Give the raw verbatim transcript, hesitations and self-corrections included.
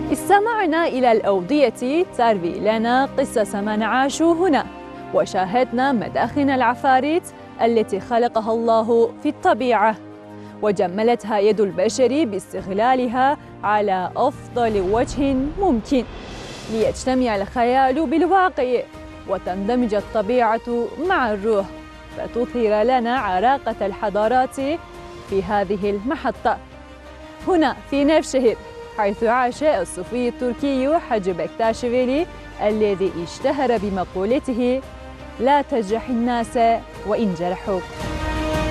استمعنا إلى الأودية تروي لنا قصص من عاشوا هنا، وشاهدنا مداخن العفاريت التي خلقها الله في الطبيعة وجملتها يد البشر باستغلالها على أفضل وجه ممكن، ليجتمع الخيال بالواقع وتندمج الطبيعة مع الروح، فتظهر لنا عراقة الحضارات في هذه المحطة هنا في نيفشهر، حيث عاش الصوفي التركي حاج بكتاشفيلي الذي اشتهر بمقولته: لا تجرح الناس وإن جرحوك.